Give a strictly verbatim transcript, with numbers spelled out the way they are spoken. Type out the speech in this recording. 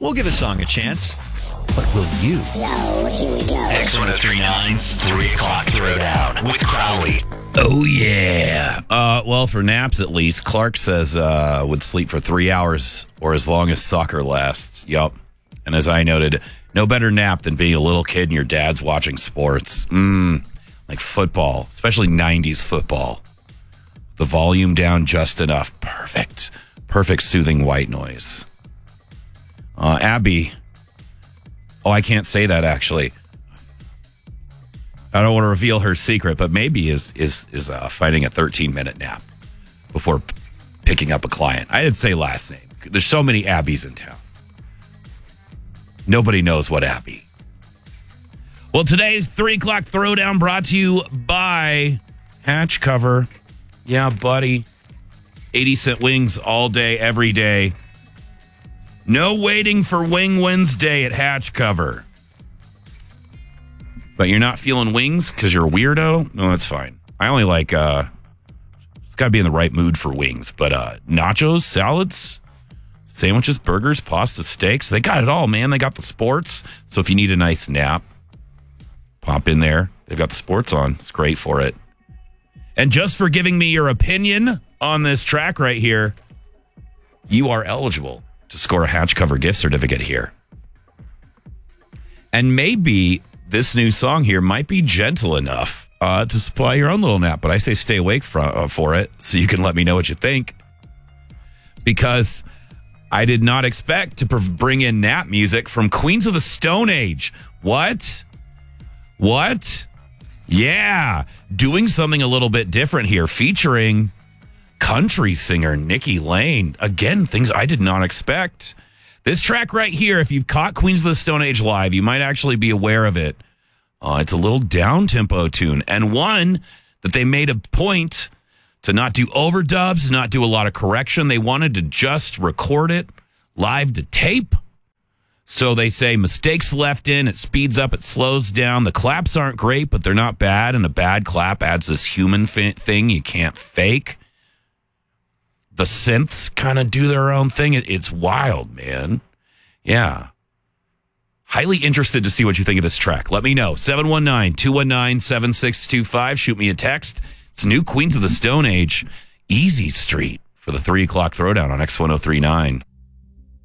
We'll give a song a chance. But will you? Yo, here we go. X ten thirty-nine's three o'clock Throwdown with Crowley. Oh, yeah. Uh, well, for naps at least, Clark says uh, would sleep for three hours or as long as soccer lasts. Yup. And as I noted, no better nap than being a little kid and your dad's watching sports. Mmm, like football, especially nineties football. The volume down just enough. Perfect. Perfect soothing white noise. Uh, Abby. Oh, I can't say that, actually. I don't want to reveal her secret, but maybe is is is uh, finding a thirteen-minute nap before p- picking up a client. I didn't say last name. There's so many Abbies in town. Nobody knows what Abby. Well, today's three o'clock Throwdown brought to you by Hatch Cover. Yeah, buddy. eighty cent wings all day, every day. No waiting for Wing Wednesday at Hatch Cover. But you're not feeling wings because you're a weirdo? No, that's fine. I only like, uh, it's got to be in the right mood for wings. But uh, nachos, salads, sandwiches, burgers, pasta, steaks, they got it all, man. They got the sports. So if you need a nice nap, pop in there. They've got the sports on. It's great for it. And just for giving me your opinion on this track right here, you are eligible to score a Hatch Cover gift certificate here. And maybe this new song here might be gentle enough uh, to supply your own little nap, but I say stay awake for, uh, for it so you can let me know what you think. Because I did not expect to pr- bring in nap music from Queens of the Stone Age. What? What? Yeah, doing something a little bit different here, featuring country singer Nikki Lane. Again, things I did not expect. This track right here, if you've caught Queens of the Stone Age live, you might actually be aware of it. Uh, it's a little down-tempo tune, and one that they made a point to not do overdubs, not do a lot of correction. They wanted to just record it live to tape. So they say mistakes left in, it speeds up, it slows down. The claps aren't great, but they're not bad, and a bad clap adds this human fi- thing you can't fake. The synths kind of do their own thing. It, it's wild, man. Yeah. Highly interested to see what you think of this track. Let me know. seven one nine, two one nine, seven six two five. Shoot me a text. It's new Queens of the Stone Age, Easy Street, for the three o'clock Throwdown on X ten thirty-nine.